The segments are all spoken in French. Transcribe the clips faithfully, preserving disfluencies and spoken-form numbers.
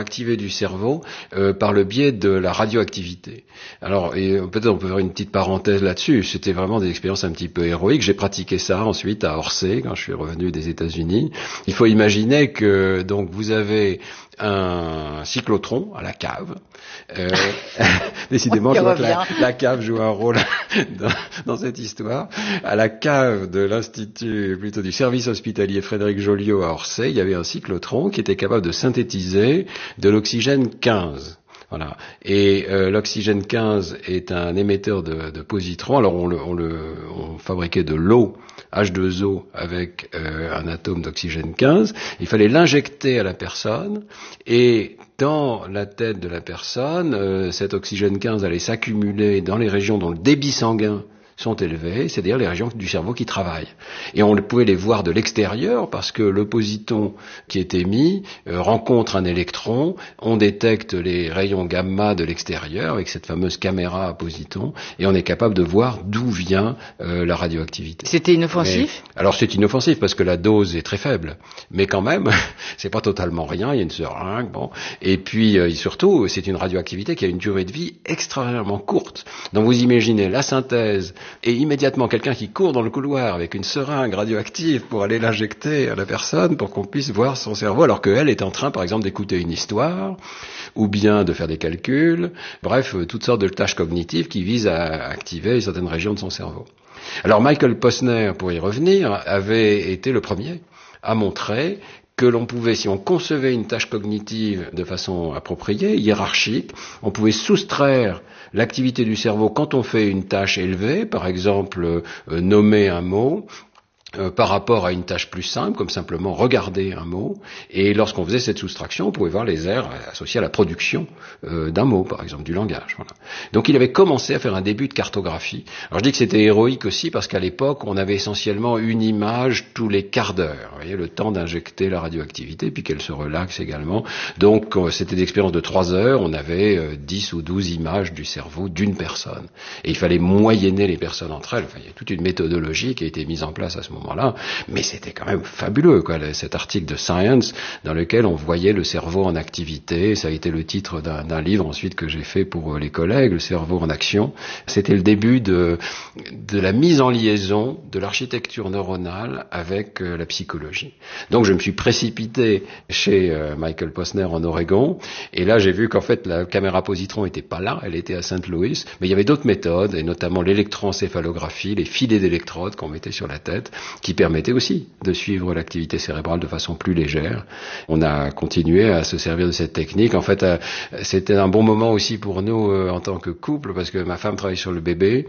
activer du cerveau euh, par le biais de la radioactivité. Alors, et peut-être on peut faire une petite parenthèse là-dessus. C'était vraiment des expériences un petit peu héroïques. J'ai pratiqué ça ensuite à Orsay quand je suis revenu des États-Unis. Il faut imaginer que donc vous avez un cyclotron à la cave. Euh, décidément, je vois que la, la cave joue un rôle dans, dans cette histoire. À la cave de l'Institut, plutôt du service hospitalier Frédéric Joliot à Orsay, il y avait un cyclotron qui était capable de synthétiser de l'oxygène quinze. Voilà. Et euh, l'oxygène quinze est un émetteur de, de positrons. Alors on le, on le, on fabriquait de l'eau, H deux O, avec euh, un atome d'oxygène quinze. Il fallait l'injecter à la personne, et dans la tête de la personne, euh, cet oxygène quinze allait s'accumuler dans les régions dont le débit sanguin sont élevés, c'est-à-dire les régions du cerveau qui travaillent. Et on pouvait les voir de l'extérieur parce que le positon qui est émis euh, rencontre un électron, on détecte les rayons gamma de l'extérieur avec cette fameuse caméra à positons, et on est capable de voir d'où vient euh, la radioactivité. C'était inoffensif ? Mais, alors c'est inoffensif parce que la dose est très faible, mais quand même, c'est pas totalement rien, il y a une seringue, bon. Et puis euh, surtout, c'est une radioactivité qui a une durée de vie extrêmement courte. Donc vous imaginez la synthèse, et immédiatement quelqu'un qui court dans le couloir avec une seringue radioactive pour aller l'injecter à la personne pour qu'on puisse voir son cerveau, alors qu'elle est en train, par exemple, d'écouter une histoire, ou bien de faire des calculs, bref, toutes sortes de tâches cognitives qui visent à activer certaines régions de son cerveau. Alors Michael Posner, pour y revenir, avait été le premier à montrer que l'on pouvait, si on concevait une tâche cognitive de façon appropriée, hiérarchique, on pouvait soustraire l'activité du cerveau quand on fait une tâche élevée, par exemple euh, nommer un mot, Euh, par rapport à une tâche plus simple, comme simplement regarder un mot, et lorsqu'on faisait cette soustraction, on pouvait voir les aires associées à la production euh, d'un mot, par exemple, du langage. Voilà. Donc il avait commencé à faire un début de cartographie. Alors je dis que c'était héroïque aussi parce qu'à l'époque, on avait essentiellement une image tous les quarts d'heure, vous voyez, le temps d'injecter la radioactivité, puis qu'elle se relaxe également. Donc euh, c'était des expériences de trois heures, on avait euh, dix ou douze images du cerveau d'une personne. Et il fallait moyenner les personnes entre elles. Enfin, il y a toute une méthodologie qui a été mise en place à ce moment là, mais c'était quand même fabuleux, quoi, cet article de Science dans lequel on voyait le cerveau en activité. Ça a été le titre d'un, d'un livre ensuite que j'ai fait pour les collègues, Le cerveau en action. C'était le début de, de la mise en liaison de l'architecture neuronale avec euh, la psychologie. Donc je me suis précipité chez euh, Michael Posner en Oregon, et là j'ai vu qu'en fait la caméra positron était pas là, elle était à Saint Louis, mais il y avait d'autres méthodes, et notamment l'électroencéphalographie, les filets d'électrodes qu'on mettait sur la tête, qui permettait aussi de suivre l'activité cérébrale de façon plus légère. On a continué à se servir de cette technique. En fait, euh, c'était un bon moment aussi pour nous euh, en tant que couple, parce que ma femme travaille sur le bébé.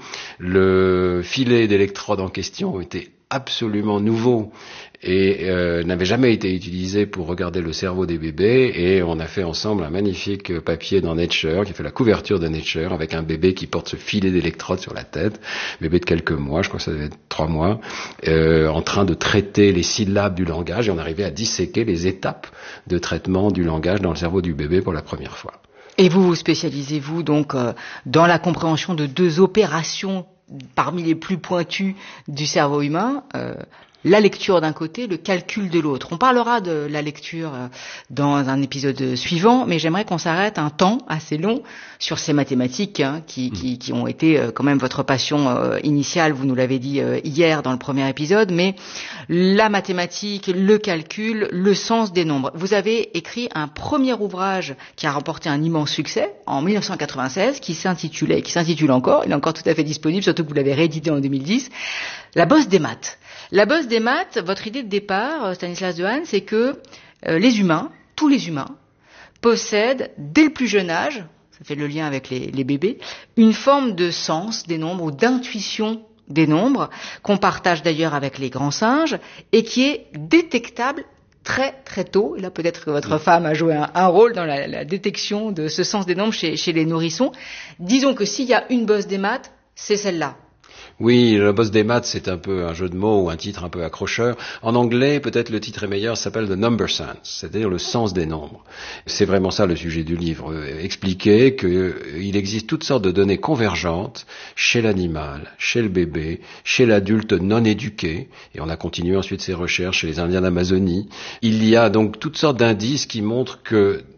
Le filet d'électrode en question était absolument nouveau et euh, n'avait jamais été utilisé pour regarder le cerveau des bébés, et on a fait ensemble un magnifique papier dans Nature qui fait la couverture de Nature avec un bébé qui porte ce filet d'électrode sur la tête, bébé de quelques mois, je crois que ça devait être trois mois, euh, en train de traiter les syllabes du langage, et on arrivait à disséquer les étapes de traitement du langage dans le cerveau du bébé pour la première fois. Et vous vous spécialisez-vous donc euh, dans la compréhension de deux opérations parmi les plus pointues du cerveau humain, euh, la lecture d'un côté, le calcul de l'autre. On parlera de la lecture dans un épisode suivant, mais j'aimerais qu'on s'arrête un temps assez long sur ces mathématiques hein, qui, qui, qui ont été quand même votre passion euh, initiale, vous nous l'avez dit euh, hier dans le premier épisode, mais la mathématique, le calcul, le sens des nombres. Vous avez écrit un premier ouvrage qui a remporté un immense succès en dix-neuf cent quatre-vingt-seize, qui s'intitulait, qui s'intitule encore, il est encore tout à fait disponible, surtout que vous l'avez réédité en deux mille dix, La bosse des maths. La bosse des maths, votre idée de départ, Stanislas Dehaene, c'est que euh, les humains, tous les humains, possèdent dès le plus jeune âge, ça fait le lien avec les, les bébés, une forme de sens des nombres ou d'intuition des nombres, qu'on partage d'ailleurs avec les grands singes, et qui est détectable très très tôt. Et là peut-être que votre femme a joué un, un rôle dans la, la détection de ce sens des nombres chez, chez les nourrissons. Disons que s'il y a une bosse des maths, c'est celle-là. Oui, la bosse des maths, c'est un peu un jeu de mots ou un titre un peu accrocheur. En anglais, peut-être le titre est meilleur, s'appelle The Number Sense, c'est-à-dire le sens des nombres. C'est vraiment ça le sujet du livre, expliquer qu'il existe toutes sortes de données convergentes chez l'animal, chez le bébé, chez l'adulte non éduqué, et on a continué ensuite ces recherches chez les Indiens d'Amazonie. Il y a donc toutes sortes d'indices qui montrent que